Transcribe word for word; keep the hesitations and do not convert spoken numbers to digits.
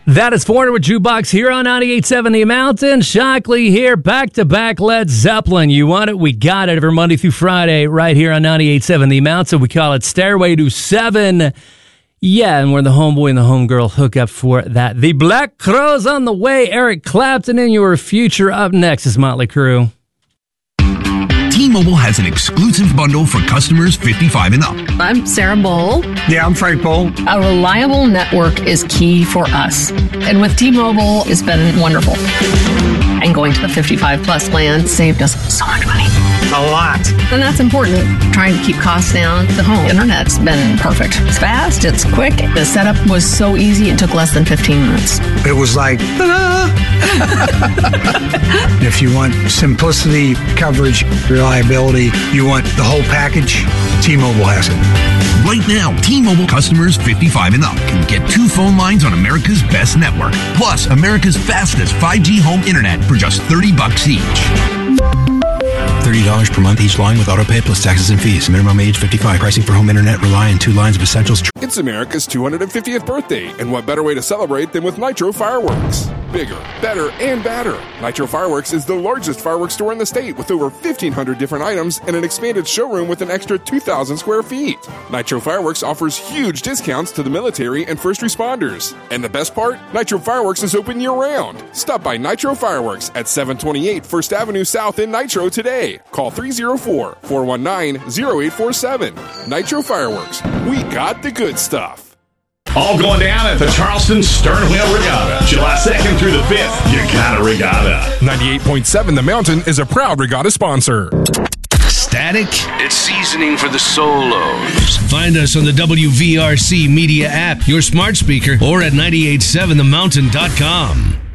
That is Foreigner with Jukebox here on ninety-eight point seven The Mountain. Shockley here, back-to-back Led Zeppelin. You want it? We got it every Monday through Friday right here on ninety-eight point seven The Mountain. We call it Stairway to Seven. Yeah, and we're the homeboy and the homegirl hookup for that. The Black Crowes on the way. Eric Clapton in your future. Up next is Motley Crue. T-Mobile has an exclusive bundle for customers fifty-five and up. I'm Sarah Bowl. Yeah, I'm Frank Bowl. A reliable network is key for us. And with T-Mobile, it's been wonderful. And going to the fifty-five plus plan saved us so much money. A lot. And that's important. Trying to keep costs down. The home internet's been perfect. It's fast, it's quick. The setup was so easy, it took less than fifteen minutes. It was like, ta-da! If you want simplicity, coverage, reliability, you want the whole package, T-Mobile has it. Right now, T-Mobile customers fifty-five and up can get two phone lines on America's best network, plus America's fastest five G home internet for just thirty bucks each. thirty dollars per month each line with autopay plus taxes and fees. Minimum age fifty-five. Pricing for home internet rely on two lines of essentials. It's America's two hundred fiftieth birthday, and what better way to celebrate than with Nitro Fireworks? Bigger, better, and badder. Nitro Fireworks is the largest fireworks store in the state with over fifteen hundred different items and an expanded showroom with an extra two thousand square feet. Nitro Fireworks offers huge discounts to the military and first responders. And the best part? Nitro Fireworks is open year-round. Stop by Nitro Fireworks at seven twenty-eight First Avenue South in Nitro today. Call three oh four, four one nine, oh eight four seven. Nitro Fireworks. We got the good stuff. All going down at the Charleston Sternwheel Regatta. July second through the fifth. You got a regatta. ninety-eight point seven The Mountain is a proud regatta sponsor. Static? It's seasoning for the solos. Find us on the W V R C Media app, your smart speaker, or at nine eight seven the mountain dot com.